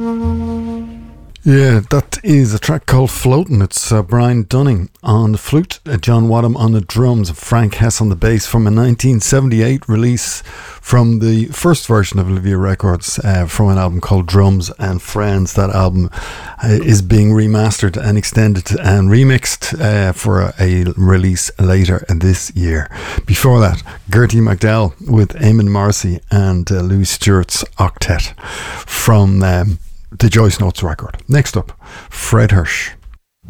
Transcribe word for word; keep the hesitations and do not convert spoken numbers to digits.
Yeah, that is a track called Floatin'. It's uh, Brian Dunning on the flute, uh, John Wadham on the drums, Frank Hess on the bass, from a nineteen seventy-eight release from the first version of Olivia Records, uh, from an album called Drums and Friends. That album uh, is being remastered and extended and remixed uh, for a, a release later this year. Before that, Gertie McDowell with Eamon Morrissey and uh, Louis Stewart's Octet from um, the Joyce Notes record. Next up, Fred Hirsch.